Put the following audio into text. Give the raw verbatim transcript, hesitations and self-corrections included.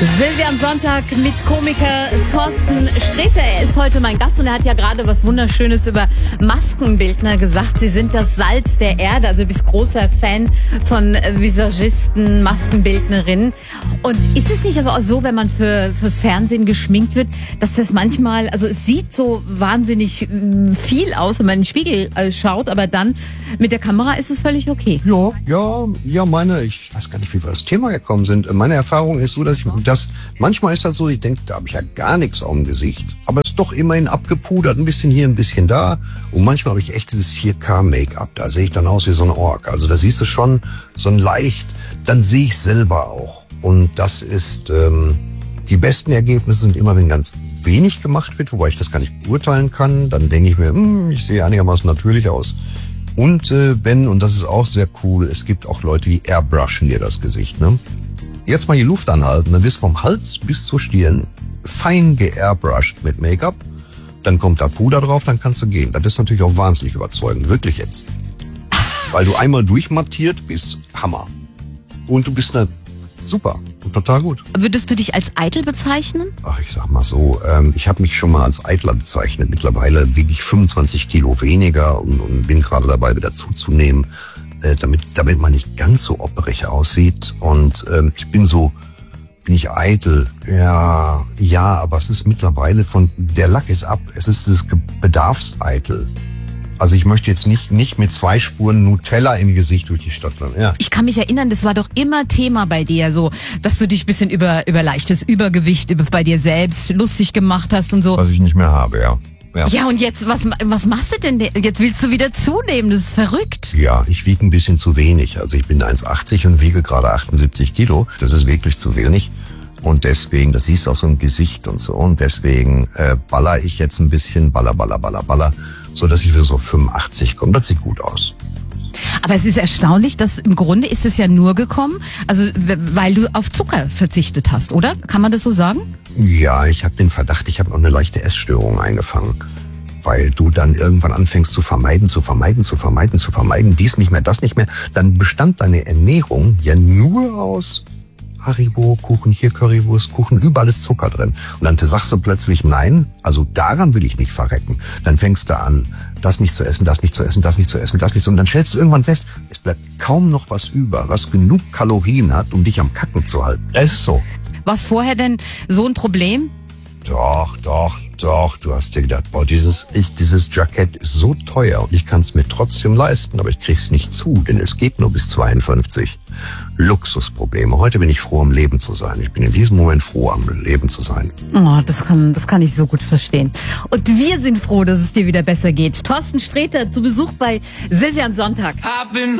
Silvia am Sonntag mit Komiker Thorsten Sträter. Er ist heute mein Gast und er hat ja gerade was Wunderschönes über Maskenbildner gesagt. Sie sind das Salz der Erde. Also du bist großer Fan von Visagisten, Maskenbildnerinnen. Und ist es nicht aber auch so, wenn man für fürs Fernsehen geschminkt wird, dass das manchmal, also es sieht so wahnsinnig viel aus, wenn man in den Spiegel schaut, aber dann mit der Kamera ist es völlig okay. Ja, ja, ja, meine, ich weiß gar nicht, wie wir das Thema gekommen sind. Meine Erfahrung ist so, dass ich das, manchmal ist das so, ich denke, da habe ich ja gar nichts auf dem Gesicht, aber es ist doch immerhin abgepudert, ein bisschen hier, ein bisschen da. Und manchmal habe ich echt dieses vier K Make-up, da sehe ich dann aus wie so ein Ork. Also da siehst du schon so ein leicht, dann sehe ich selber auch. Und das ist, ähm, die besten Ergebnisse sind immer, wenn ganz wenig gemacht wird, wobei ich das gar nicht beurteilen kann. Dann denke ich mir, hm, ich sehe einigermaßen natürlich aus. Und äh, wenn, und das ist auch sehr cool, es gibt auch Leute, die airbrushen dir das Gesicht, ne? Jetzt mal die Luft anhalten, dann wirst du vom Hals bis zur Stirn fein geairbrushed mit Make-up. Dann kommt da Puder drauf, dann kannst du gehen. Das ist natürlich auch wahnsinnig überzeugend, wirklich jetzt. Weil du einmal durchmattiert bist, Hammer. Und du bist eine super und total gut. Würdest du dich als eitel bezeichnen? Ach, ich sag mal so, ähm, ich habe mich schon mal als Eitler bezeichnet. Mittlerweile wiege ich fünfundzwanzig Kilo weniger und, und bin gerade dabei, wieder zuzunehmen, äh, damit damit man nicht ganz so opperig aussieht. Und ähm, ich bin so, bin ich eitel? Ja, ja, aber es ist mittlerweile von, der Lack ist ab. Es ist das Bedarfseitel. Also ich möchte jetzt nicht nicht mit zwei Spuren Nutella im Gesicht durch die Stadt rennen. Ja. Ich kann mich erinnern, das war doch immer Thema bei dir, so, dass du dich ein bisschen über über leichtes Übergewicht über, bei dir selbst lustig gemacht hast und so. Was ich nicht mehr habe, ja. Ja, ja und jetzt, was was machst du denn? Jetzt willst du wieder zunehmen, das ist verrückt. Ja, ich wiege ein bisschen zu wenig. Also ich bin eins Komma achtzig und wiege gerade achtundsiebzig Kilo. Das ist wirklich zu wenig. Und deswegen, das siehst du auch so im Gesicht und so. Und deswegen äh, baller ich jetzt ein bisschen, baller, baller, baller, baller, so dass ich für so fünfundachtzig komme. Das sieht gut aus. Aber es ist erstaunlich, dass im Grunde ist es ja nur gekommen, also weil du auf Zucker verzichtet hast, oder? Kann man das so sagen? Ja, ich habe den Verdacht, ich habe noch eine leichte Essstörung eingefangen. Weil du dann irgendwann anfängst zu vermeiden, zu vermeiden, zu vermeiden, zu vermeiden, dies nicht mehr, das nicht mehr. Dann bestand deine Ernährung ja nur aus Haribo, Kuchen, hier Currywurst, Kuchen, überall ist Zucker drin. Und dann sagst du plötzlich, nein, also daran will ich nicht verrecken. Dann fängst du an, das nicht zu essen, das nicht zu essen, das nicht zu essen, das nicht zu essen. Und dann stellst du irgendwann fest, es bleibt kaum noch was über, was genug Kalorien hat, um dich am Kacken zu halten. Es ist so. Was vorher denn so ein Problem? Doch, doch, doch. Du hast dir gedacht, boah, dieses, ich, dieses Jackett ist so teuer und ich kann es mir trotzdem leisten, aber ich krieg's nicht zu, denn es geht nur bis zweiundfünfzig. Luxusprobleme. Heute bin ich froh, am Leben zu sein. Ich bin in diesem Moment froh, am Leben zu sein. Oh, das kann, das kann ich so gut verstehen. Und wir sind froh, dass es dir wieder besser geht. Thorsten Sträter zu Besuch bei Silvia am Sonntag.